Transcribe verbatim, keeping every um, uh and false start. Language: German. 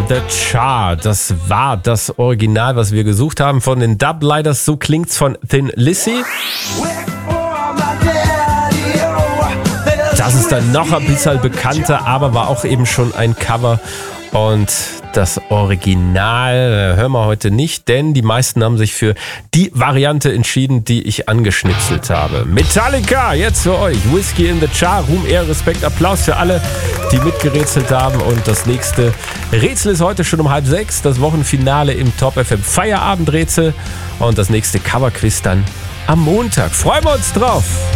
the Chart. Das war das Original, was wir gesucht haben von den Dubliners. So klingt's von Thin Lizzy. Das ist dann noch ein bisschen bekannter, aber war auch eben schon ein Cover. Und das Original hören wir heute nicht, denn die meisten haben sich für die Variante entschieden, die ich angeschnipselt habe. Metallica, jetzt für euch. Whiskey in the Jar. Ruhm, Ehre, Respekt, Applaus für alle, die mitgerätselt haben. Und das nächste Rätsel ist heute schon um halb sechs. Das Wochenfinale im Top F M Feierabendrätsel. Und das nächste Coverquiz dann am Montag. Freuen wir uns drauf.